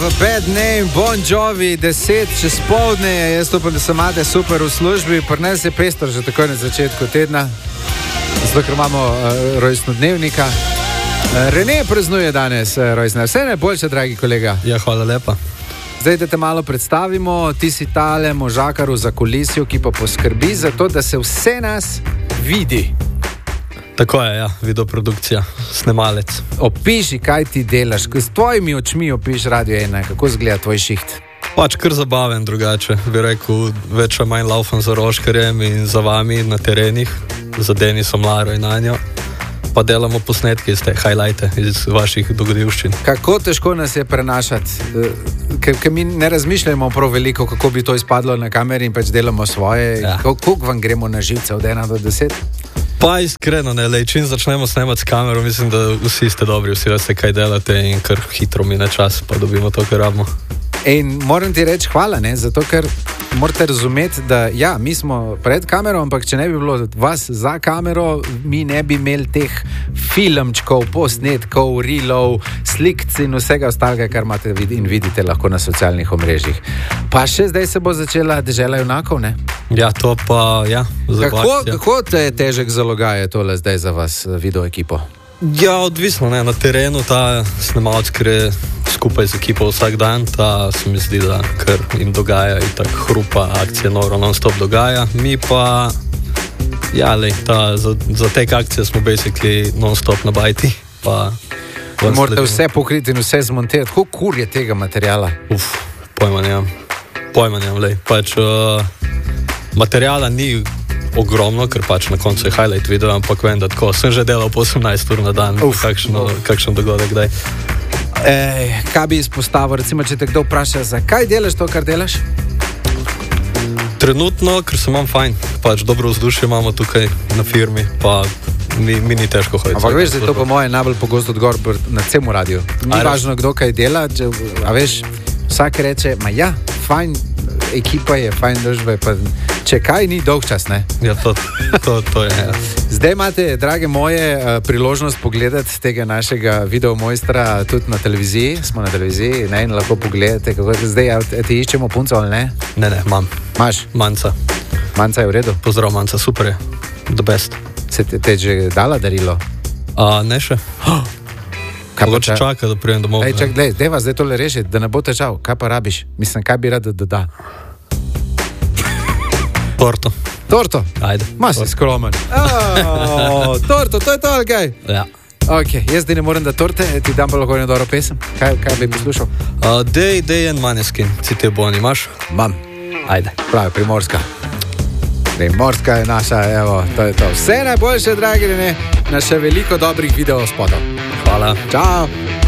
v Bad Name, Bon Jovi, 10 čez povdne, jaz upam, da se imate super v službi, pri nas je pestro že takoj na začetku tedna, zato ker imamo rojstnodnevnika. Rene praznuje danes rojstne, vse najboljše, dragi kolega. Ja, hvala lepa. Zdaj, da te malo predstavimo, ti si tale možakar v zakulisju, ki pa poskrbi za to, da se vse nas vidi. Tako je, ja, videoprodukcija, snemalec. Opiši, kaj ti delaš, s tvojimi očmi opiši Radio 1, kako izgleda tvoj šiht. Pač kar zabaven drugače, bi rekel, več ali manj laufam za Roškarjem in za vami na terenih, za Denisom, Laro in Anjo, pa delamo posnetke iz te highlighte, iz vaših dogodivščin. Kako težko nas je prenašati, ker mi ne razmišljamo prav veliko, kako bi to izpadlo na kameri in pač delamo svoje, ja. Koliko vam gremo na živce od 1 do 10? Pa iskreno ne, čim začnemo snemati s kamero, mislim, da vsi ste dobri, vsi veste, kaj delate in kar hitro mine čas, pa dobimo to, kar rabimo. In moram ti reči hvala, ne, zato ker morate razumeti, da ja, mi smo pred kamero, ampak če ne bi bilo vas za kamero, mi ne bi imeli teh filmčkov, posnetkov, reelov, slikc in vsega ostalega, kar imate in vidite lahko na socialnih omrežjih. Pa še zdaj se bo začela dežela junakov, ne? Ja, to pa, ja. Kako te je težek zalogaj tole zdaj za vas, video ekipo? Ja, odvisno, ne, na terenu ta snemalec, ker je skupaj z ekipo vsak dan, ta se mi zdi, da kar jim dogaja in tako hrupa, akcija noro non-stop dogaja. Mi pa, ja, za tek akcije smo basically non-stop na bajti. Morate vse pokriti in vse zmontirati. Kako kur je tega materijala? Pojma nemam, lej. Pač materijala ni ogromno, ker pač na koncu je highlight video, ampak vem, da tako, sem že delal po 18 ur na dan, kakšen dogodek kdaj. Kaj bi izpostavil, recimo, če te kdo vpraša, zakaj delaš to, kar delaš? Trenutno, ker se imam fajn, pač dobro vzdušje imamo tukaj na firmi, pa mi ni težko hoditi. Ampak veš, da je to po moje najbolj pogosto odgovor na celem radiju. Ni važno, kdo kaj dela, a veš, vsak reče, ma ja, fajn, ekipa je, fajn družba je, pa če kaj, ni dolg čas, ne? Ja, to je. Ja. Zdaj imate, drage moje, priložnost pogledati tega našega videomojstra tudi na televiziji. Smo na televiziji, ne, in lahko pogledate, kako zdaj ti iščemo punco ali ne? Ne, imam. Imaš? Manca. Manca je v redu? Pozdrav, Manca, super je. The best. Se te že dala darilo? Ne še. Mogoče čaka, da prijem domov. Čak, deva zdaj tole rešiti, da ne bo težav. Kaj pa rabiš? Mislim, kaj bi rad, da. Torto? Ajde. Ma si skromen. Torto, to je to, ali kaj? Ja. Ok, jaz zdaj ne morem da torte, ti dam pa lahko eno dobro pesem. Kaj bi poslušal? Day and Maneskin, si te boni, imaš? Mam. Ajde. Pravi, Primorska. Primorska je naša, evo, to je to. Vse najboljše, dragi, ne? Na še veliko dobrih videospotov. Hvala. Čau.